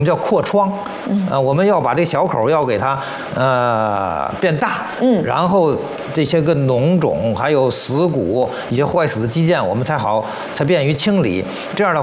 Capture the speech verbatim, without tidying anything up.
叫扩窗，嗯，呃，我们要把这小口要给它呃变大，嗯，然后这些个脓肿还有死骨一些坏死的肌腱，我们才好才便于清理。这样的